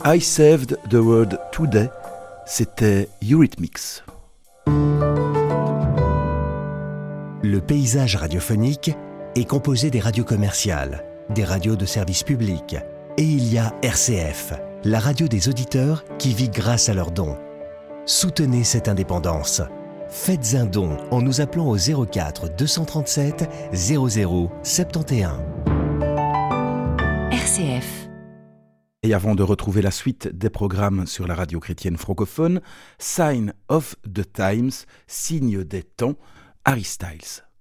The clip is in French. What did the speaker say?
I Saved the World Today, c'était Eurythmics. Le paysage radiophonique est composé des radios commerciales, des radios de service public, et il y a RCF, la radio des auditeurs qui vit grâce à leurs dons. Soutenez cette indépendance. Faites un don en nous appelant au 04 237 00 71. RCF. Et avant de retrouver la suite des programmes sur la radio chrétienne francophone, Sign of the Times, signe des temps, Harry Styles.